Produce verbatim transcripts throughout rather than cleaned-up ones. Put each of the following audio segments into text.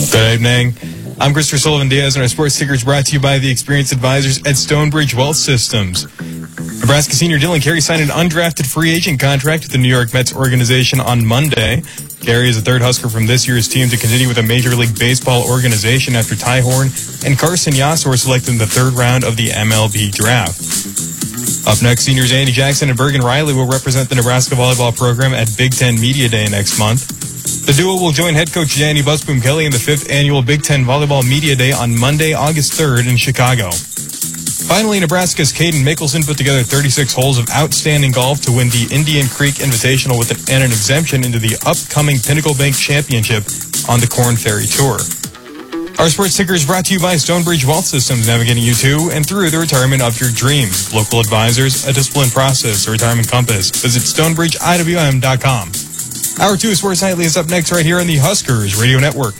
Good evening. I'm Christopher Sullivan Diaz, and our sports ticker is brought to you by the experienced advisors at Stonebridge Wealth Systems. Nebraska senior Dylan Carey signed an undrafted free agent contract with the New York Mets organization on Monday. Carey is the third Husker from this year's team to continue with a Major League Baseball organization after Ty Horn and Carson Yasso were selected in the third round of the M L B draft. Up next, seniors Andy Jackson and Bergen Riley will represent the Nebraska volleyball program at Big Ten Media Day next month. The duo will join head coach Danny Busboom Kelly in the fifth annual Big Ten Volleyball Media Day on Monday, August third in Chicago. Finally, Nebraska's Caden Mickelson put together thirty-six holes of outstanding golf to win the Indian Creek Invitational with an, and an exemption into the upcoming Pinnacle Bank Championship on the Corn Ferry Tour. Our sports ticker is brought to you by Stonebridge Wealth Systems, navigating you to and through the retirement of your dreams. Local advisors, a disciplined process, a retirement compass. Visit stonebridge I W M dot com. Hour two of Sports Nightly is up next right here on the Huskers Radio Network.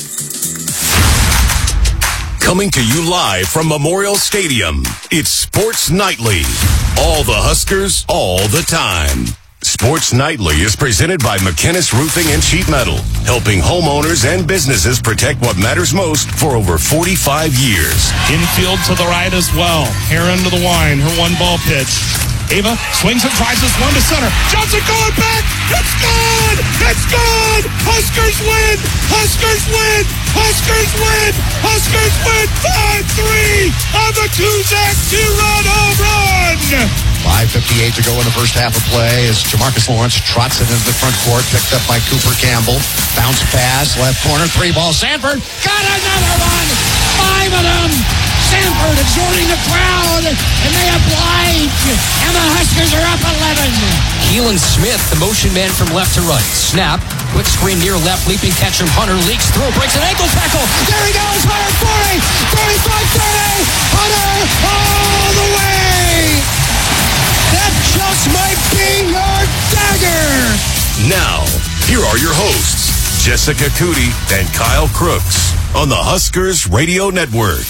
Coming to you live from Memorial Stadium, it's Sports Nightly. All the Huskers, all the time. Sports Nightly is presented by McKinnis Roofing and Sheet Metal, helping homeowners and businesses protect what matters most for over forty-five years. Infield to the right as well. Heron to the wine, her one ball pitch. Ava swings and tries this one to center. Johnson going back. It's good. It's good. Huskers win. Huskers win. Huskers win. Huskers win. five three on the Kuzak two-run home run. five fifty-eight to go in the first half of play as Jamarcus Lawrence trots it into the front court, picked up by Cooper Campbell. Bounce pass, left corner, three ball. Sanford got another one. Five of them. Sanford exhorting the crowd, and they oblige. And the Huskers are up eleven. Keelan Smith, the motion man from left to right. Snap, quick screen near left, leaping catch from Hunter, leaks through, breaks an ankle tackle. There he goes, Hunter, forty, thirty-five, thirty. Hunter all the way. That just might be your dagger. Now, here are your hosts, Jessica Cootie and Kyle Crooks on the Huskers Radio Network.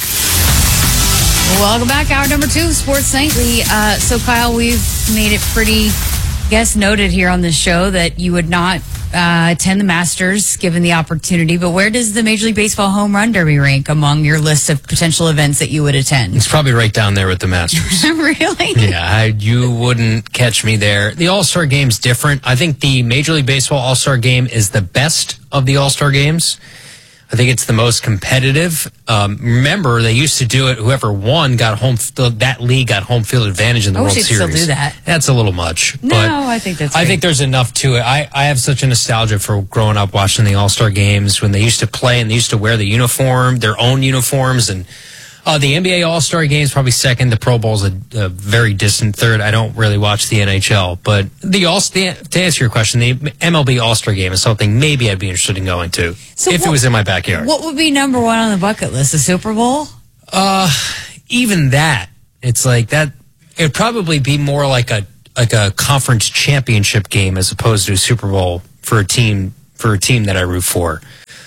Welcome back. Hour number two, Sports Nightly. Uh, so, Kyle, we've made it pretty, I guess, noted here on this show that you would not uh, attend the Masters given the opportunity. But where does the Major League Baseball Home Run Derby rank among your list of potential events that you would attend? It's probably right down there with the Masters. Really? Yeah, I, you wouldn't catch me there. The All-Star Game's different. I think the Major League Baseball All-Star Game is the best of the All-Star Games. I think it's the most competitive. Um, remember, they used to do it. Whoever won got home. That league got home field advantage in the I World wish Series. they'd still do that. That's a little much. No, but I think that's. I great. think there's enough to it. I, I have such a nostalgia for growing up watching the All Star games when they used to play and they used to wear the uniform, their own uniforms, and uh, the N B A All Star Games probably second. The Pro Bowl's a, a very distant third. I don't really watch the N H L, but the all to answer your question, the M L B All Star Game is something maybe I'd be interested in going to So if what, it was in my backyard. What would be number one on the bucket list? The Super Bowl? Uh, even that, it's like that. It'd probably be more like a like a conference championship game as opposed to a Super Bowl for a team for a team that I root for.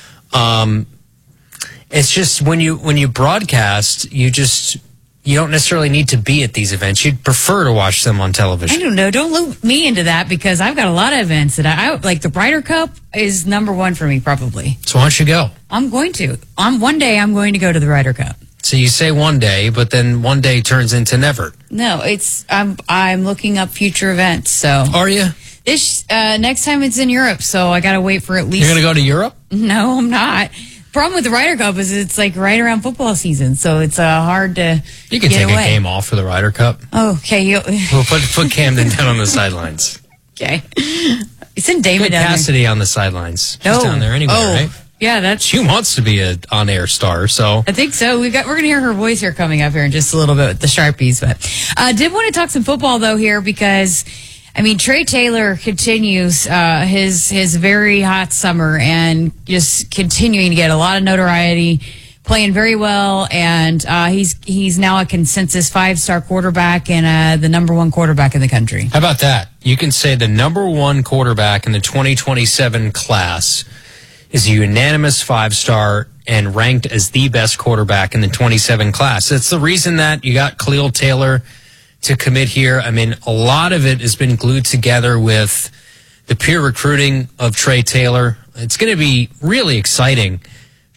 Um. It's just when you when you broadcast, you just you don't necessarily need to be at these events. You'd prefer to watch them on television. I don't know. Don't loop me into that because I've got a lot of events that I, I like. The Ryder Cup is number one for me, probably. So why don't you go? I'm going to. On one day, I'm going to go to the Ryder Cup. So you say one day, but then one day turns into never. No, it's I'm I'm looking up future events. So are you? This uh, next time it's in Europe, so I got to wait for at least. You're going to go to Europe? No, I'm not. Problem with the Ryder Cup is it's like right around football season, so it's uh, hard to You can get take away. a game off for the Ryder Cup. Oh, okay. You, We'll put put Camden down on the sidelines. okay. Send David Put down Cassidy on the sidelines. She's there. down there anyway, oh, right? Yeah, that's. She wants to be an on-air star, so I think so. We got we're gonna hear her voice here coming up here in just a little bit with the Sharpies, but I uh, did want to talk some football though here because. I mean, Trey Taylor continues uh, his his very hot summer and just continuing to get a lot of notoriety, playing very well, and uh, he's he's now a consensus five-star quarterback and uh, the number one quarterback in the country. How about that? You can say the number one quarterback in the twenty twenty-seven class is a unanimous five-star and ranked as the best quarterback in the twenty-seven class. That's the reason that you got Khalil Taylor to commit here. I mean, a lot of it has been glued together with the peer recruiting of Trey Taylor. It's going to be really exciting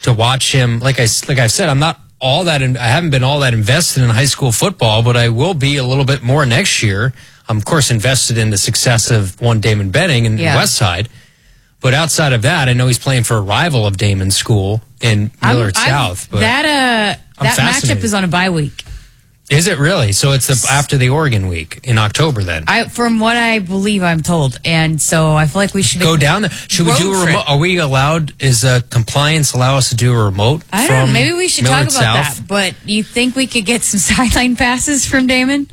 to watch him. Like I like I've said, I'm not all that. In, I haven't been all that invested in high school football, but I will be a little bit more next year. I'm of course invested in the success of one Damon Benning in Yeah. the West Side. But outside of that, I know he's playing for a rival of Damon's school in Millard I'm- I'm- South. But that uh, I'm that matchup fascinated. is on a bye week. Is it really? So it's the, after the Oregon week in October then? I, from what I believe, I'm told, and so I feel like we should Go down there. Should we road do a trip. remote? Are we allowed? Is uh, compliance allow us to do a remote? I don't know. from Maybe we should Millard talk about South? that. But you think we could get some sideline passes from Damon?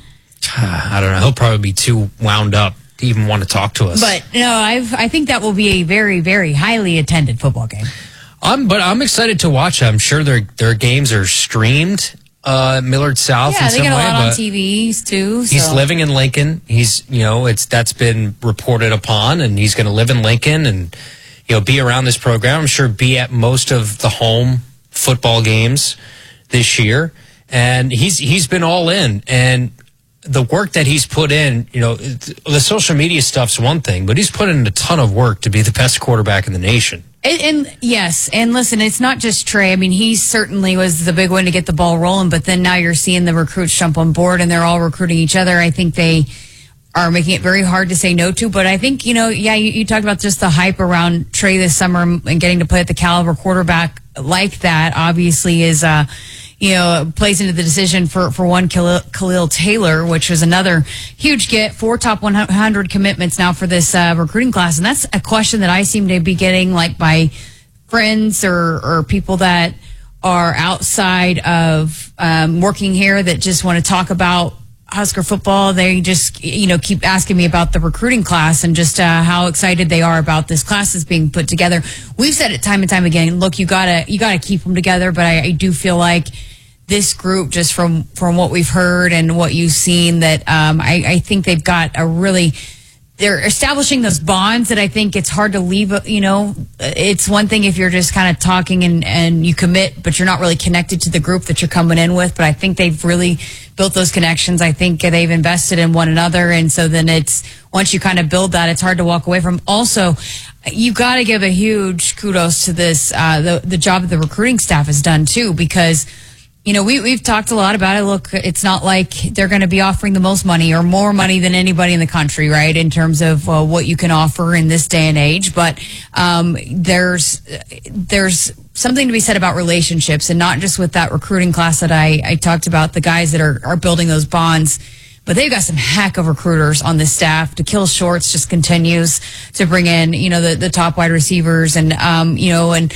I don't know. He'll probably be too wound up to even want to talk to us. But no, I've, I think that will be a very, very highly attended football game. I'm, but I'm excited to watch. I'm sure their their games are streamed. Uh, Millard South. Yeah, in they some get a way, lot on but T Vs too. So. He's living in Lincoln. He's, you know, it's that's been reported upon, and he's going to live in Lincoln and, you know, be around this program. I'm sure be at most of the home football games this year, and he's he's been all in. And the work that he's put in, you know, the social media stuff's one thing, but he's put in a ton of work to be the best quarterback in the nation. And, and yes, and listen, it's not just Trey. I mean, he certainly was the big one to get the ball rolling, but then now you're seeing the recruits jump on board and they're all recruiting each other. I think they are making it very hard to say no to, but I think, you know, yeah, you, you talked about just the hype around Trey this summer and getting to play at the caliber quarterback like that obviously is, uh, you know, plays into the decision for, for one Khalil, Khalil Taylor, which was another huge get, four top one hundred commitments now for this uh, recruiting class. And that's a question that I seem to be getting like by friends or, or people that are outside of um, working here that just want to talk about Husker football. They just, you know, keep asking me about the recruiting class and just uh, how excited they are about this class that's being put together. We've said it time and time again. Look, you gotta, you gotta keep them together. But I, I do feel like this group, just from from what we've heard and what you've seen, that um, I, I think they've got a really. They're establishing those bonds that I think it's hard to leave. You know, it's one thing if you're just kind of talking and, and you commit, but you're not really connected to the group that you're coming in with. But I think they've really built those connections. I think they've invested in one another. And so then it's, once you kind of build that, it's hard to walk away from. Also, you got to give a huge kudos to this, uh, the, the job that the recruiting staff has done too, because you know, we, we've talked a lot about it. Look, it's not like they're going to be offering the most money or more money than anybody in the country, right, in terms of uh, what you can offer in this day and age. But um, there's there's something to be said about relationships, and not just with that recruiting class that I, I talked about, the guys that are, are building those bonds. But they've got some heck of recruiters on the staff. To Kill Shorts just continues to bring in, you know, the, the top wide receivers and, um, you know, and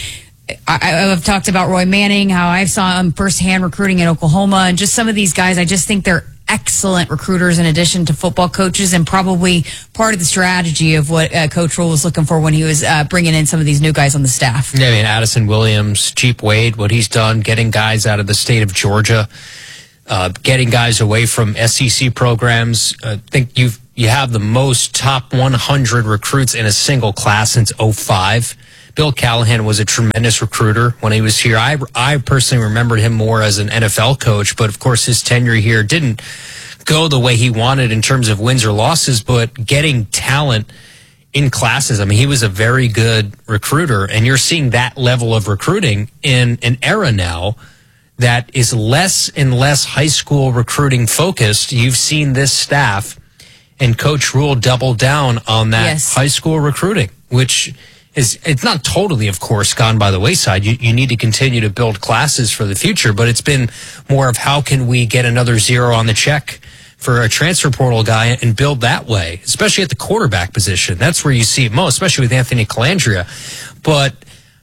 I, I've talked about Roy Manning, how I saw him firsthand recruiting in Oklahoma, and just some of these guys. I just think they're excellent recruiters in addition to football coaches, and probably part of the strategy of what uh, Coach Rule was looking for when he was uh, bringing in some of these new guys on the staff. Yeah, I mean, Addison Williams, Jeep Wade, what he's done, getting guys out of the state of Georgia, uh, getting guys away from S E C programs. I think you've, you have the most top one hundred recruits in a single class since oh five. Bill Callahan was a tremendous recruiter when he was here. I, I personally remembered him more as an N F L coach, but of course his tenure here didn't go the way he wanted in terms of wins or losses, but getting talent in classes. I mean, he was a very good recruiter, and you're seeing that level of recruiting in an era now that is less and less high school recruiting focused. You've seen this staff and Coach Rule double down on that Yes. high school recruiting, which is, it's not totally, of course, gone by the wayside. You, you need to continue to build classes for the future, but it's been more of how can we get another zero on the check for a transfer portal guy and build that way, especially at the quarterback position. That's where you see it most, especially with Anthony Calandria. But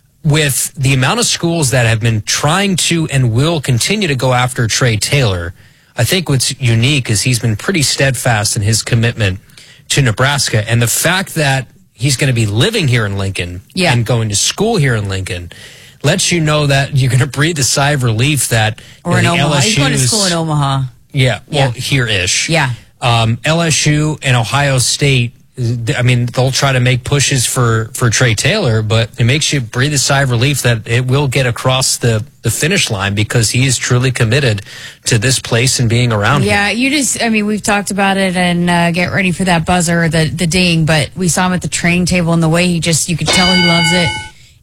with the amount of schools that have been trying to and will continue to go after Trey Taylor, I think what's unique is he's been pretty steadfast in his commitment to Nebraska. And the fact that he's going to be living here in Lincoln Yeah. and going to school here in Lincoln lets you know that you're going to breathe a sigh of relief that Or you in know, the Omaha. He's going to LSU's school in Omaha. Yeah, well, Yeah. here-ish. Yeah. Um, L S U and Ohio State, I mean, they'll try to make pushes for, for Trey Taylor, but it makes you breathe a sigh of relief that it will get across the, the finish line because he is truly committed to this place and being around here. Yeah, you just, I mean, we've talked about it, and uh, get ready for that buzzer, the, the ding, but we saw him at the training table, and the way he just, you could tell he loves it.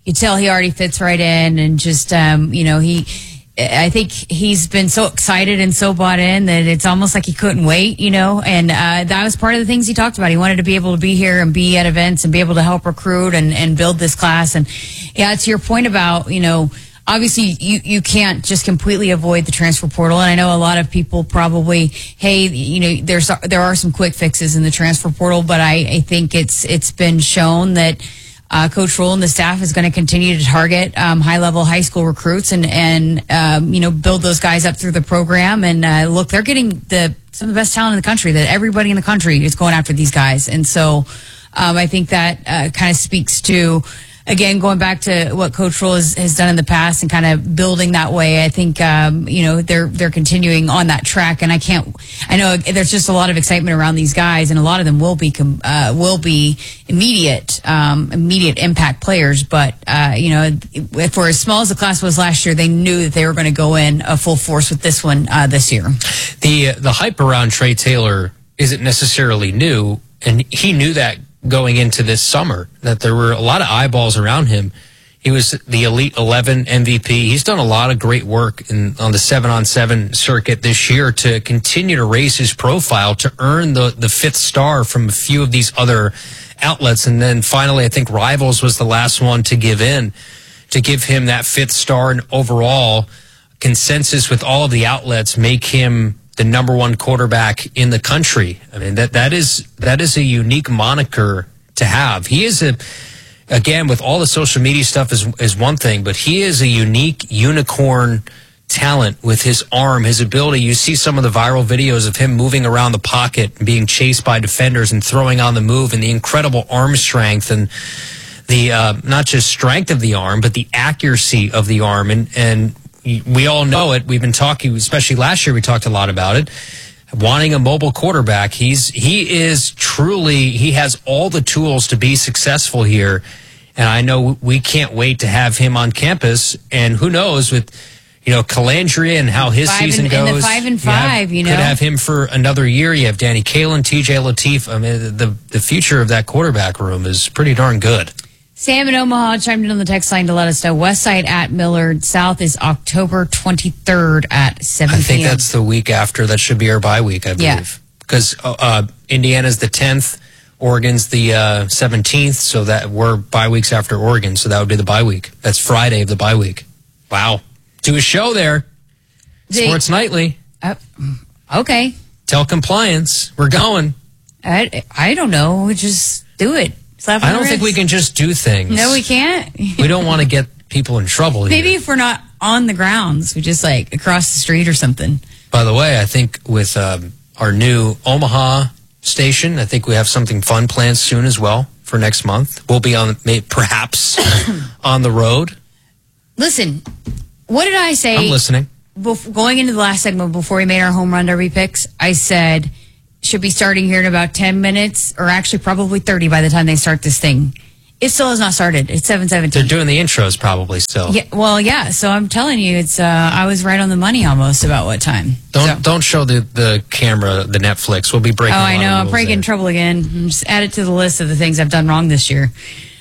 you tell he already fits right in, and just um, you know he. I think he's been so excited and so bought in that it's almost like he couldn't wait, you know, and uh, that was part of the things he talked about. He wanted to be able to be here and be at events and be able to help recruit and, and build this class. And yeah, to your point about, you know, obviously you, you can't just completely avoid the transfer portal. And I know a lot of people probably, hey, you know, there's there are some quick fixes in the transfer portal, but I, I think it's it's been shown that Uh, Coach Rule and the staff is going to continue to target um, high-level high school recruits and and um, you know build those guys up through the program. And uh, look, they're getting the some of the best talent in the country. That everybody in the country is going after these guys, and so um, I think that uh, kind of speaks to. Again, going back to what Coach Rule has, has done in the past and kind of building that way, I think um, you know they're they're continuing on that track. And I can't, I know there's just a lot of excitement around these guys, and a lot of them will be uh, will be immediate um, immediate impact players. But uh, you know, for as small as the class was last year, they knew that they were going to go in uh, full force with this one uh, this year. The the hype around Trey Taylor isn't necessarily new, and he knew that going into this summer, that there were a lot of eyeballs around him. He was the Elite eleven M V P. He's done a lot of great work in, on the seven on seven circuit this year to continue to raise his profile, to earn the, the fifth star from a few of these other outlets. And then finally, I think Rivals was the last one to give in, to give him that fifth star, and overall consensus with all of the outlets make him the number one quarterback in the country. I mean, that that is that is a unique moniker to have. He is a, again, with all the social media stuff is is one thing, but he is a unique unicorn talent with his arm, his ability. You see some of the viral videos of him moving around the pocket and being chased by defenders and throwing on the move, and the incredible arm strength and the uh, not just strength of the arm, but the accuracy of the arm. And and we all know it. We've been talking, especially last year, we talked a lot about it. Wanting a mobile quarterback. He's he is truly, he has all the tools to be successful here. And I know we can't wait to have him on campus. And who knows with, you know, Calandria and how his five season and, goes. And the five and five, you, have, you know. Could have him for another year. You have Danny Kalen, T J Lateef. I mean, the, the future of that quarterback room is pretty darn good. Sam in Omaha chimed in on the text line to let us know. West Side at Millard. South is October twenty-third at seven p.m. I think that's the week after. That should be our bye week, I believe. Because yeah. uh, Indiana's the tenth, Oregon's the uh, seventeenth, so that we're bye weeks after Oregon, so that would be the bye week. That's Friday of the bye week. Wow. Do a show there. The, Sports Nightly. Uh, okay. Tell compliance. We're going. I, I don't know. We just do it. I don't think we can just do things. No, we can't. We don't want to get people in trouble here. Maybe if we're not on the grounds, we just like across the street or something. By the way, I think with um, our new Omaha station, I think we have something fun planned soon as well for next month. We'll be on, perhaps, on the road. Listen, what did I say? I'm listening. Before, going into the last segment before we made our home run derby picks, I said should be starting here in about ten minutes, or actually probably thirty by the time they start this thing. It still has not started. It's seven seventeen. They're doing the intros probably still. Yeah, well, yeah. So I'm telling you, it's. Uh, I was right on the money almost about what time. Don't so. don't show the, the camera the Netflix. We'll be breaking. Oh, a lot I know. Of I'm breaking trouble again. Just add it to the list of the things I've done wrong this year.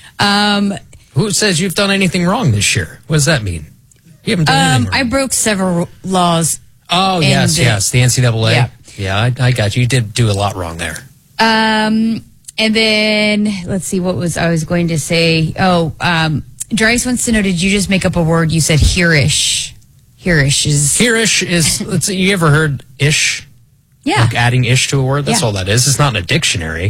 Um, Who says you've done anything wrong this year? What does that mean? You haven't done um, anything wrong. I broke several laws. Oh yes, the, yes. The N C double A. Yeah. Yeah, I, I got you. You did do a lot wrong there. Um, and then let's see what was I was going to say. Oh, um, Darius wants to know: did you just make up a word? You said hereish. Hereish is hereish is. Let's see, you ever heard ish? Yeah, like adding ish to a word. That's yeah. all that is. It's not in a dictionary.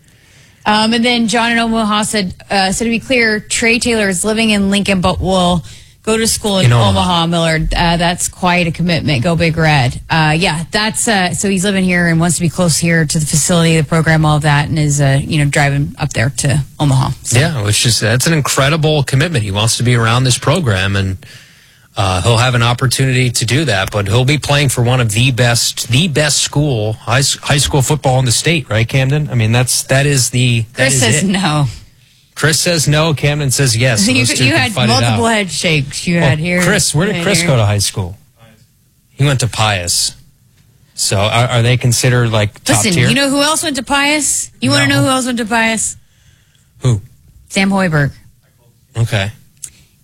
Um, and then John in Omaha said, uh, so to be clear, Trey Taylor is living in Lincoln, but will go to school in, in Omaha. Omaha, Millard. Uh, that's quite a commitment. Go Big Red. Uh, yeah, that's, uh, so he's living here and wants to be close here to the facility, the program, all of that, and is, uh, you know, driving up there to Omaha. So. Yeah, which is, that's an incredible commitment. He wants to be around this program, and uh, he'll have an opportunity to do that, but he'll be playing for one of the best, the best school, high, high school football in the state, right, Camden? I mean, that's, that is the, that Chris is says it. no. Chris says no. Camden says yes. So you you had multiple head shakes. You well, had here. Chris, where did Chris here. go to high school? He went to Pius. So are, are they considered like top Listen, tier? you know who else went to Pius? You no. want to know who else went to Pius? Who? Sam Hoiberg. Okay.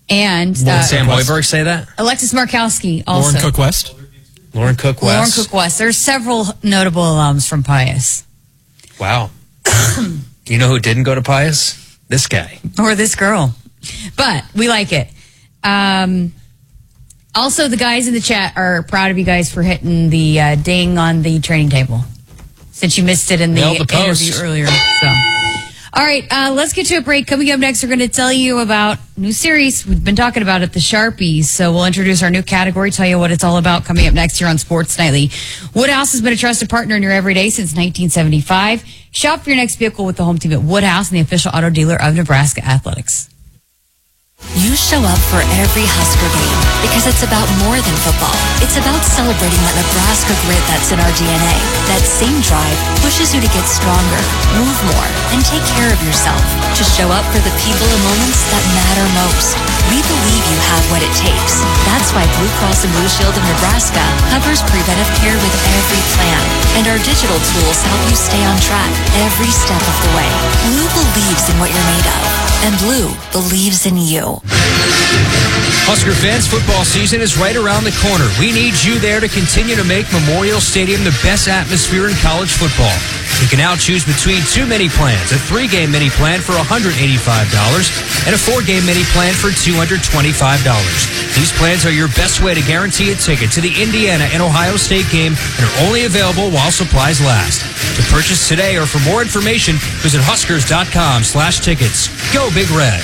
And Did uh, Sam Hoiberg say that? Alexis Markowski also. Lauren Cook West. Lauren Cook Lauren West. Cook West. There's several notable alums from Pius. Wow. You know who didn't go to Pius? This guy. Or this girl. But we like it. Um, also, the guys in the chat are proud of you guys for hitting the uh, ding on the training table. Since you missed it in the, Nailed the post. interview earlier. So, all right, uh, let's get to a break. Coming up next, we're going to tell you about a new series. We've been talking about it, the Sharpies. So we'll introduce our new category, tell you what it's all about coming up next here on Sports Nightly. Woodhouse has been a trusted partner in your everyday since nineteen seventy-five. Shop for your next vehicle with the home team at Woodhouse and the official auto dealer of Nebraska Athletics. You show up for every Husker game because it's about more than football. It's about celebrating that Nebraska grit that's in our D N A. That same drive pushes you to get stronger, move more, and take care of yourself. To show up for the people and moments that matter most. We believe you have what it takes. That's why Blue Cross and Blue Shield of Nebraska covers preventive care with every plan. And our digital tools help you stay on track every step of the way. Blue believes in what you're made of. And Blue believes in you. Husker fans, football season is right around the corner. We need you there to continue to make Memorial Stadium the best atmosphere in college football. You can now choose between two mini plans, a three-game mini plan for one hundred eighty-five dollars and a four-game mini plan for two hundred twenty-five dollars. These plans are your best way to guarantee a ticket to the Indiana and Ohio State game and are only available while supplies last. To purchase today or for more information, visit huskers.com slash tickets. Go Big Red.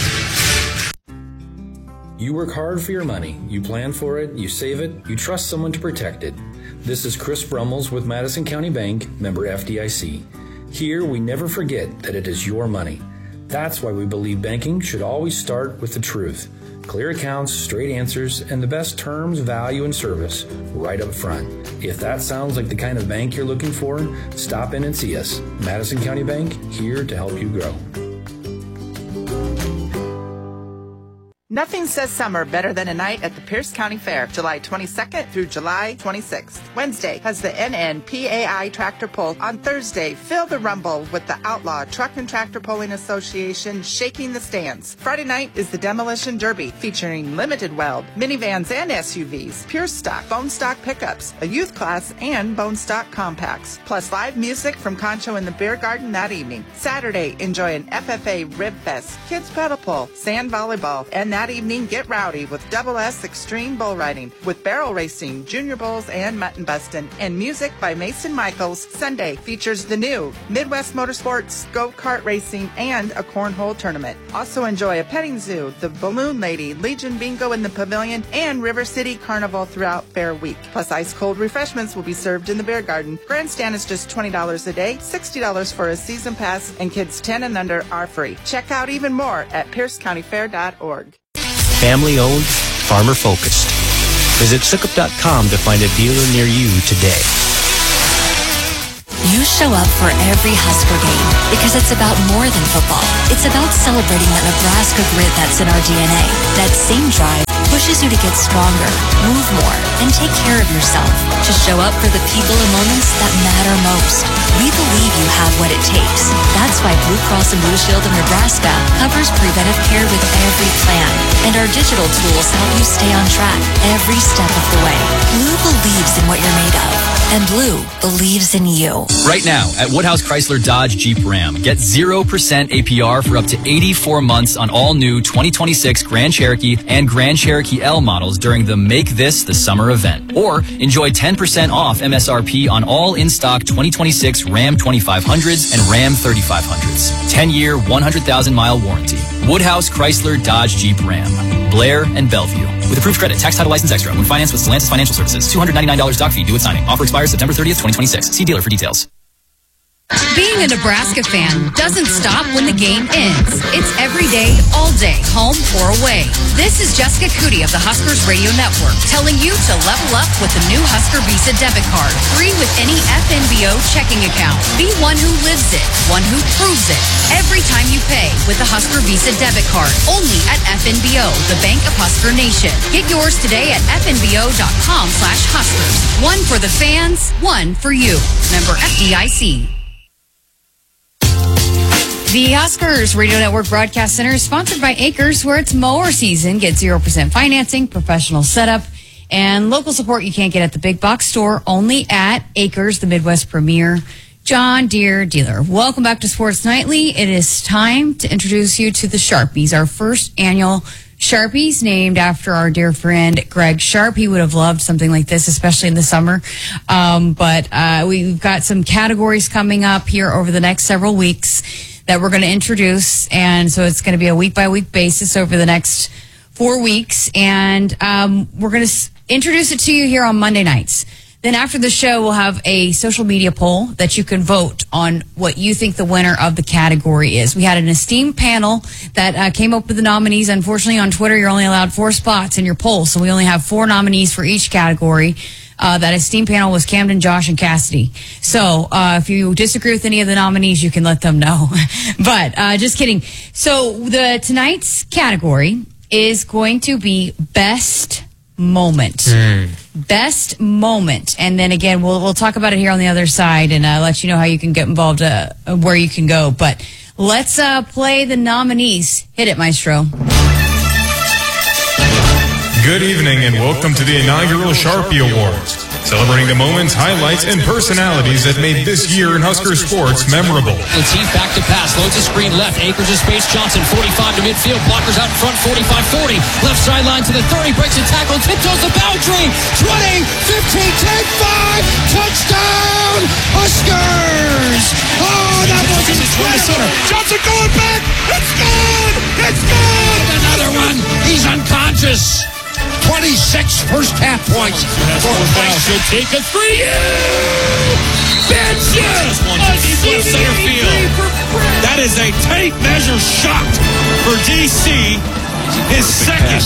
You work hard for your money. You plan for it, you save it, you trust someone to protect it. This is Chris Brummels with Madison County Bank, member F D I C. Here, we never forget that it is your money. That's why we believe banking should always start with the truth. Clear accounts, straight answers, and the best terms, value, and service right up front. If that sounds like the kind of bank you're looking for, stop in and see us. Madison County Bank, here to help you grow. Nothing says summer better than a night at the Pierce County Fair, July twenty-second through July twenty-sixth. Wednesday has the N N P A I Tractor Pull. On Thursday, feel the rumble with the Outlaw Truck and Tractor Pulling Association shaking the stands. Friday night is the Demolition Derby, featuring limited weld, minivans and S U Vs, pure stock, bone stock pickups, a youth class, and bone stock compacts. Plus live music from Concho in the Beer Garden that evening. Saturday, enjoy an F F A Rib Fest, kids pedal pull, sand volleyball, and that evening, get rowdy with Double S Extreme Bull Riding, with barrel racing, junior bulls, and mutton bustin', and music by Mason Michaels. Sunday features the new Midwest Motorsports, go-kart racing, and a cornhole tournament. Also enjoy a petting zoo, the Balloon Lady, Legion Bingo in the Pavilion, and River City Carnival throughout Fair Week. Plus ice-cold refreshments will be served in the Beer Garden. Grandstand is just twenty dollars a day, sixty dollars for a season pass, and kids ten and under are free. Check out even more at pierce county fair dot org. Family-owned, farmer-focused. Visit Sukup dot com to find a dealer near you today. You show up for every Husker game because it's about more than football. It's about celebrating that Nebraska grit that's in our D N A. That same drive pushes you to get stronger, move more, and take care of yourself. To show up for the people and moments that matter most. We believe you have what it takes. That's why Blue Cross and Blue Shield of Nebraska covers preventive care with every plan. And our digital tools help you stay on track every step of the way. Blue believes in what you're made of. And Blue believes in you. Right now at Woodhouse Chrysler Dodge Jeep Ram, get zero percent A P R for up to eighty-four months on all new twenty twenty-six Grand Cherokee and Grand Cherokee L models during the Make This the Summer event. Or enjoy ten percent off M S R P on all in-stock twenty twenty-six Ram twenty-five hundreds and Ram thirty-five hundreds. ten-year, one hundred thousand mile warranty. Woodhouse Chrysler Dodge Jeep Ram. Blair and Bellevue. With approved credit, tax title license extra. When financed with Stellantis Financial Services. two hundred ninety-nine dollars doc fee due at signing. Offer expires September thirtieth, twenty twenty-six. See dealer for details. Being a Nebraska fan doesn't stop when the game ends. It's every day, all day, home or away. This is Jessica Cootie of the Huskers Radio Network telling you to level up with the new Husker Visa debit card. Free with any F N B O checking account. Be one who lives it, one who proves it. Every time you pay with the Husker Visa debit card. Only at F N B O, the Bank of Husker Nation. Get yours today at F N B O dot com slash Huskers. One for the fans, one for you. Member F D I C. The Huskers Radio Network Broadcast Center is sponsored by Acres, where it's mower season. Get zero percent financing, professional setup, and local support you can't get at the big box store, only at Acres, the Midwest premier John Deere dealer. Welcome back to Sports Nightly. It is time to introduce you to the Sharpies, our first annual Sharpies, named after our dear friend Greg Sharp. He would have loved something like this, especially in the summer. Um, but uh, we've got some categories coming up here over the next several weeks that we're going to introduce. And so it's going to be a week-by-week basis over the next four weeks. And um, we're going to s- introduce it to you here on Monday nights. Then after the show, we'll have a social media poll that you can vote on what you think the winner of the category is. We had an esteemed panel that uh, came up with the nominees. Unfortunately, on Twitter, you're only allowed four spots in your poll, so we only have four nominees for each category. Uh, that esteemed panel was Camden, Josh, and Cassidy. So uh, if you disagree with any of the nominees, you can let them know. But uh, just kidding. So the tonight's category is going to be Best Moment. Mm. Best moment. And then again, we'll we'll talk about it here on the other side and uh, let you know how you can get involved, uh, where you can go. But let's uh, play the nominees. Hit it, Maestro. Good evening and welcome to the inaugural Sharpie Awards, celebrating the moments, highlights, and personalities that made this year in Husker sports memorable. Latif back to pass, loads a screen left, Akers to space, Johnson, forty-five to midfield, blockers out in front, forty-five forty, left sideline to the thirty, breaks a tackle, tiptoes the boundary, twenty, fifteen, ten, five, touchdown, Huskers! Oh, that was incredible! Johnson going back, it's good, it's good! And another one, he's unconscious. twenty-six first half points. She'll take a three. Benches! A center field. That is a tape measure shot for D C. His second.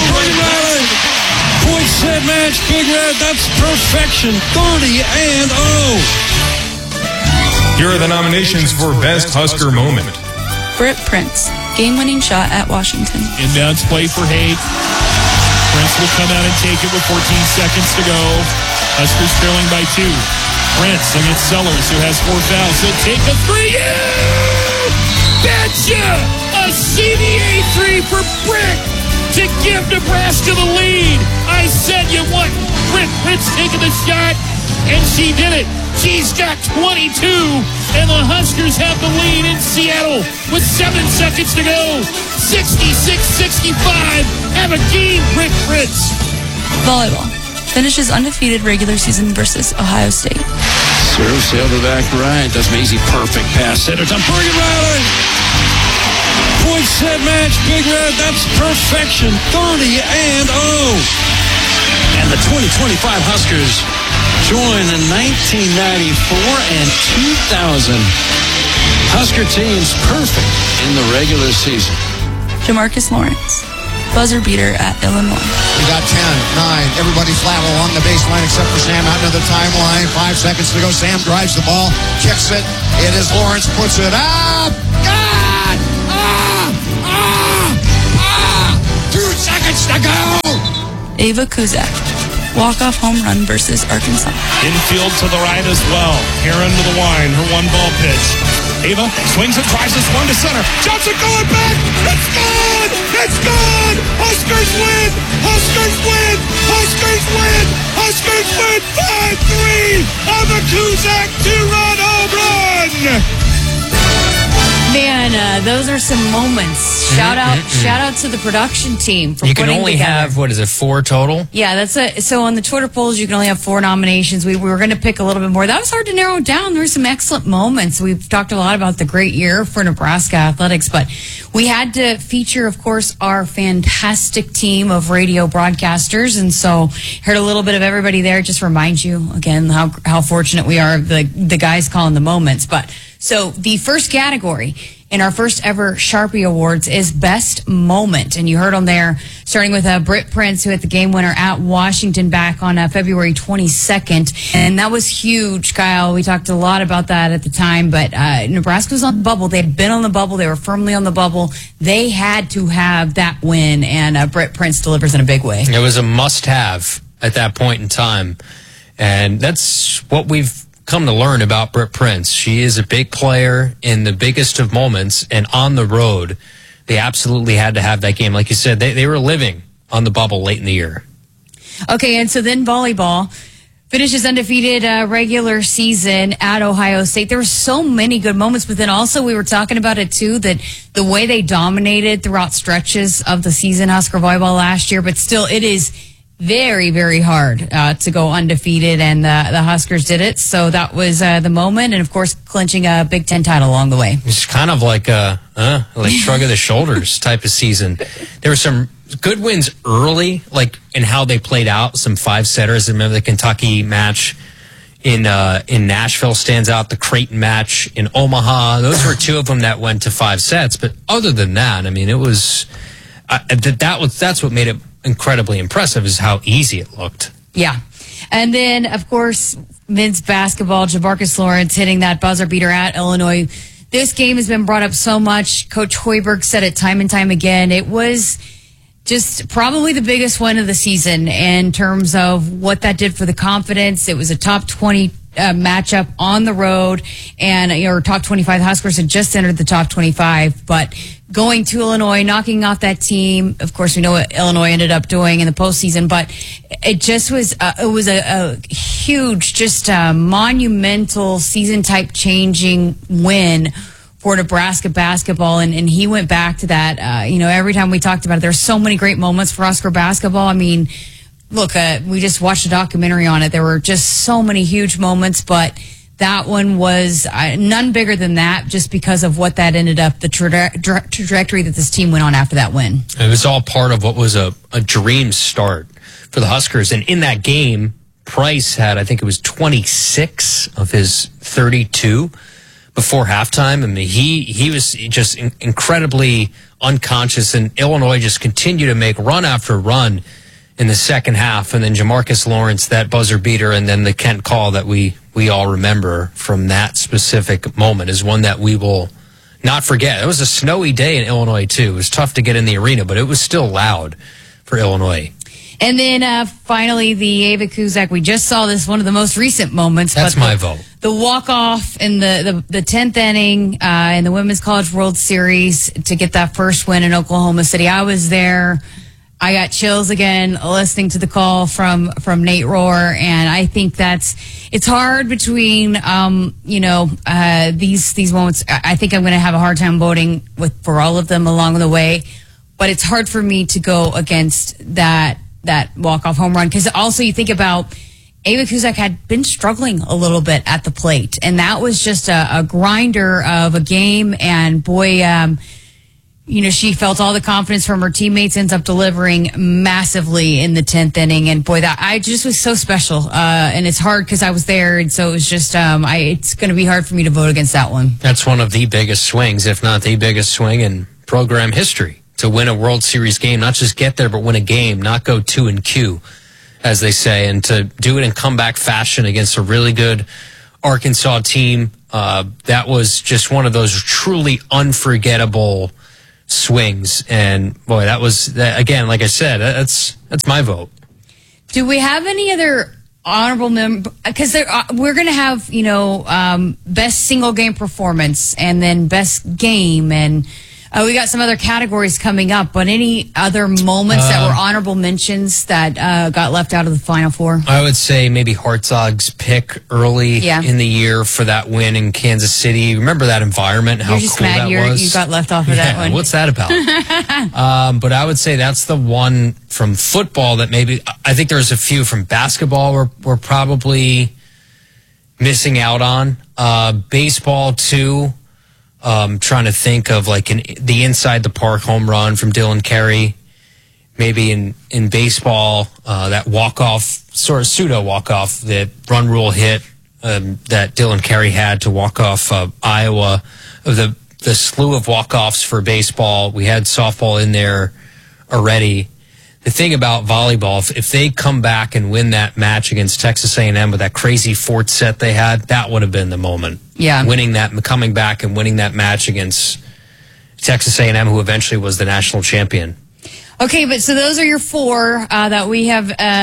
Point set match, Big Red. That's perfection. thirty and oh. Here are the nominations for Best Husker Moment. Britt Prince, game-winning shot at Washington. Inbounds play for Haight. Prince will come out and take it with fourteen seconds to go. Huskers trailing by two. Prince against Sellers, who has four fouls. He'll take a three. Betcha! A C D A three for Britt to give Nebraska the lead. I said you want Britt Prince taking the shot, and she did it. She's got twenty-two, and the Huskers have the lead in Seattle with seven seconds to go. sixty-six sixty-five. Have a game, Britt Prince. Volleyball finishes undefeated regular season versus Ohio State. Serve, sail to back right. That's Maisie. Perfect pass. Center time. Bergen Riley. Point set match, Big Red. That's perfection. thirty and oh. And the twenty twenty-five Huskers join the nineteen ninety-four and two thousand Husker teams perfect in the regular season. Jamarcus Lawrence, buzzer beater at Illinois. We got ten, nine, everybody flat along the baseline except for Sam out into the timeline. Five seconds to go. Sam drives the ball, kicks it. It is Lawrence, puts it up. God! Ah! Ah! Ah! Two seconds to go! Ava Kuzak, walk-off home run versus Arkansas. Infield to the right as well. Heron to the line, her one ball pitch. Ava swings and tries this one to center. Johnson going back. It's good. It's good. Huskers win. Huskers win. Huskers win. Huskers win. five three on the Kuzak two-run home run. Man, uh, those are some moments. Shout out, Mm-hmm. shout out to the production team for You can putting only together. have, what is it, four total? Yeah, that's a, so on the Twitter polls, you can only have four nominations. We, we were going to pick a little bit more. That was hard to narrow down. There were some excellent moments. We've talked a lot about the great year for Nebraska athletics, but we had to feature, of course, our fantastic team of radio broadcasters. And so heard a little bit of everybody there. Just remind you again, how, how fortunate we are, the, the guys calling the moments. But so the first category in our first ever Sharpie Awards is Best Moment. And you heard them there, starting with uh, Britt Prince, who hit the game winner at Washington back on uh, February twenty-second. And that was huge, Kyle. We talked a lot about that at the time, but uh, Nebraska was on the bubble. They had been on the bubble. They were firmly on the bubble. They had to have that win, and uh, Britt Prince delivers in a big way. It was a must-have at that point in time. And that's what we've come to learn about Britt Prince. She is a big player in the biggest of moments, and on the road, they absolutely had to have that game. Like you said, they, they were living on the bubble late in the year. Okay, and so then volleyball finishes undefeated uh, regular season at Ohio State. There were so many good moments, but then also we were talking about it too, that the way they dominated throughout stretches of the season, Husker volleyball last year, but still it is very, very hard uh, to go undefeated, and the, the Huskers did it. So that was uh, the moment, and of course, clinching a Big Ten title along the way. It's kind of like a uh, like shrug of the shoulders type of season. There were some good wins early, like in how they played out. Some five setters. I remember the Kentucky match in uh, in Nashville stands out. The Creighton match in Omaha. Those were two of them that went to five sets. But other than that, I mean, it was uh, that that was that's what made it incredibly impressive, is how easy it looked. Yeah. And then, of course, men's basketball, Jamarcus Lawrence hitting that buzzer beater at Illinois. This game has been brought up so much. Coach Hoiberg said it time and time again. It was just probably the biggest win of the season in terms of what that did for the confidence. It was a top twenty uh, matchup on the road, and you know, top twenty-five. Huskers had just entered the top twenty-five, but going to Illinois, knocking off that team. Of course, we know what Illinois ended up doing in the postseason, but it just was uh, it was a, a huge, just a monumental season type changing win for Nebraska basketball, and, and he went back to that. Uh, you know, every time we talked about it, there's so many great moments for Husker basketball. I mean, look, uh, we just watched a documentary on it. There were just so many huge moments, but that one was uh, none bigger than that, just because of what that ended up, the tra- tra- trajectory that this team went on after that win. It was all part of what was a, a dream start for the Huskers. And in that game, Price had, I think it was twenty-six of his thirty-two before halftime. I mean, he, he was just in- incredibly unconscious, and Illinois just continued to make run after run in the second half. And then Jamarcus Lawrence, that buzzer beater, and then the Kent call that we, we all remember from that specific moment is one that we will not forget. It was a snowy day in Illinois, too. It was tough to get in the arena, but it was still loud for Illinois. And then uh, finally, the Ava Kuzak. We just saw this, one of the most recent moments. That's but my the, vote. The walk-off in the, the, the tenth inning uh, in the Women's College World Series to get that first win in Oklahoma City. I was there. I got chills again listening to the call from, from Nate Rohr, and I think that's, it's hard between, um, you know, uh, these, these moments. I think I'm going to have a hard time voting with, for all of them along the way, but it's hard for me to go against that, that walk-off home run. Cause also you think about Ava Kuzak had been struggling a little bit at the plate, and that was just a, a grinder of a game, and boy, um, you know, she felt all the confidence from her teammates, ends up delivering massively in the tenth inning. And boy, that I just was so special. Uh, and it's hard because I was there. And so it was just, um, I, it's going to be hard for me to vote against that one. That's one of the biggest swings, if not the biggest swing in program history, to win a World Series game, not just get there, but win a game, not go two and Q, as they say, and to do it in comeback fashion against a really good Arkansas team. Uh, that was just one of those truly unforgettable swings, and boy, that was that, again, like I said, that's that's my vote. Do we have any other honorable member? Because uh, we're going to have, you know, um, best single game performance, and then best game, and uh, we got some other categories coming up. But any other moments uh, that were honorable mentions that uh, got left out of the Final Four? I would say maybe Hartzog's pick early yeah. in the year for that win in Kansas City. Remember that environment? How You're just cool mad that you're, was. You got left off of yeah, that one. What's that about? um, but I would say that's the one from football that maybe I think there's a few from basketball we're we're probably missing out on. Uh, baseball too. Um, trying to think of like an, the inside the park home run from Dylan Carey. Maybe in, in baseball, uh, that walk-off, sort of pseudo walk-off, that run rule hit um, that Dylan Carey had to walk off uh, Iowa. The, the slew of walk-offs for baseball, we had softball in there already. The thing about volleyball, if, if they come back and win that match against Texas A and M with that crazy fourth set they had, that would have been the moment. Yeah. Winning that, coming back and winning that match against Texas A and M, who eventually was the national champion. Okay, but so those are your four uh, that we have uh,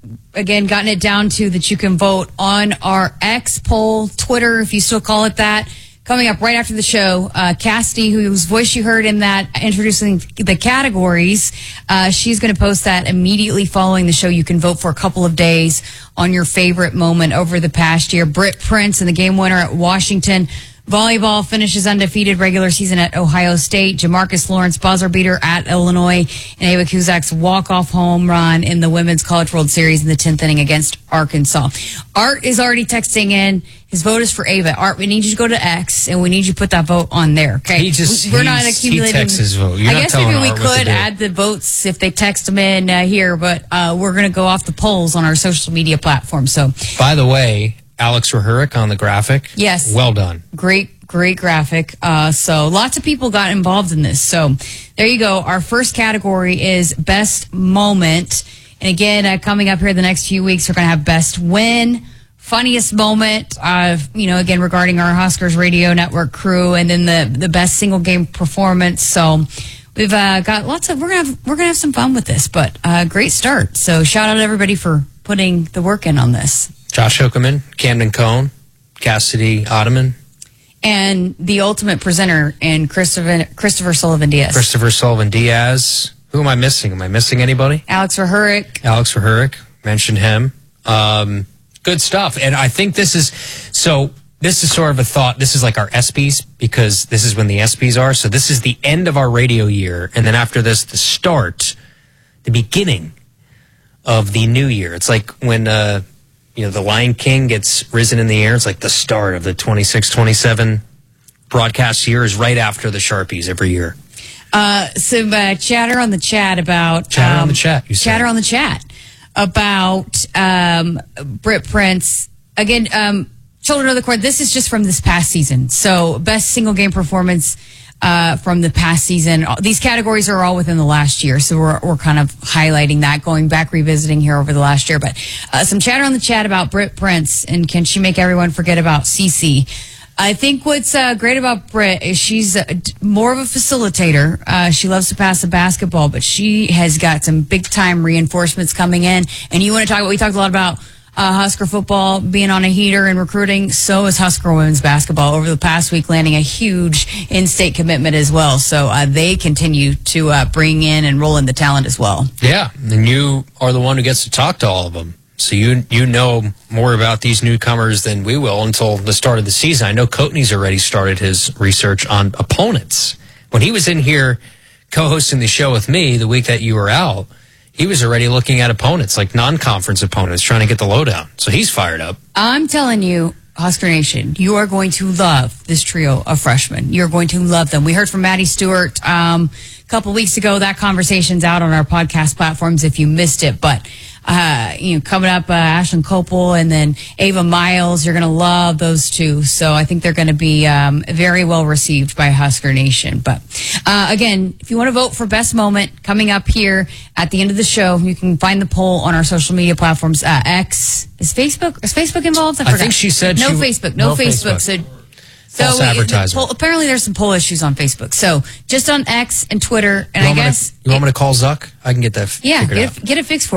again, gotten it down to that you can vote on our X poll, Twitter, if you still call it that. Coming up right after the show, uh, Cassidy, whose voice you heard in that introducing the categories, uh, she's going to post that immediately following the show. You can vote for a couple of days on your favorite moment over the past year. Britt Prince and the game winner at Washington. Volleyball finishes undefeated regular season at Ohio State. Jamarcus Lawrence buzzer beater at Illinois. And Ava Kuzak's walk-off home run in the Women's College World Series in the tenth inning against Arkansas. Art is already texting in. His vote is for Ava. Art, we need you to go to X, and we need you to put that vote on there, okay? He just, We're not he's- accumulating. He texts his vote. You're I not guess telling maybe we Art what to could do. add the votes if they text them in uh, here, but uh, we're going to go off the polls on our social media platform. So, By the way, Alex Rahuric on the graphic. Yes. Well done. Great, great graphic. Uh, so lots of people got involved in this. So there you go. Our first category is best moment. And again, uh, coming up here the next few weeks, we're going to have best win, funniest moment, uh, you know, again, regarding our Huskers Radio Network crew, and then the, the best single game performance. So we've uh, got lots of, we're going to have, we're going to have some fun with this, but uh, great start. So shout out to everybody for putting the work in on this. Josh Hookerman, Camden Cohn, Cassidy Ottoman, And the ultimate presenter in Christopher, Christopher Sullivan Diaz. Christopher Sullivan Diaz. Who am I missing? Am I missing anybody? Alex Rahuric. Alex Rahuric, mentioned him. Um, good stuff. And I think this is, so this is sort of a thought. This is like our ESPYs, because this is when the ESPYs are. So this is the end of our radio year. And then after this, the start, the beginning of the new year. It's like when, uh, you know, the Lion King gets risen in the air. It's like the start of the twenty-six twenty-seven broadcast year is right after the Sharpies every year. Uh, some uh, chatter on the chat about Chatter um, on the chat, you said. chatter on the chat about um, Britt Prince again. Um, Children of the Court. This is just from this past season. So best single game performance uh, from the past season. These categories are all within the last year, so we're we're kind of highlighting that, going back, revisiting here over the last year. But uh, some chatter on the chat about Britt Prince and can she make everyone forget about Cece? I think what's uh, great about Britt is she's uh, d- more of a facilitator. Uh, she loves to pass the basketball, but she has got some big time reinforcements coming in. And you want to talk about, we talked a lot about uh, Husker football being on a heater and recruiting. So is Husker women's basketball over the past week, landing a huge in-state commitment as well. So uh, they continue to uh, bring in and roll in the talent as well. Yeah, and you are the one who gets to talk to all of them. So you you know more about these newcomers than we will until the start of the season. I know Coatney's already started his research on opponents. When he was in here co-hosting the show with me the week that you were out, he was already looking at opponents, like non-conference opponents, trying to get the lowdown. So he's fired up. I'm telling you, Husker Nation, you are going to love this trio of freshmen. You're going to love them. We heard from Maddie Stewart um, a couple weeks ago. That conversation's out on our podcast platforms if you missed it. But uh, you know, coming up, uh, Ashlyn Copel and then Ava Miles, you're going to love those two. So I think they're going to be um, very well received by Husker Nation. But uh, again, if you want to vote for best moment coming up here at the end of the show, you can find the poll on our social media platforms. Uh, X is Facebook. Is Facebook involved? I, I forgot. think she said no she- Facebook. No, no Facebook. Facebook. So. False So we- advertisement. the poll- apparently, there's some poll issues on Facebook. So just on X and Twitter, and You I want me to- guess you want me to call Zuck? I can get that f- yeah, figured get out. it, get it fixed for.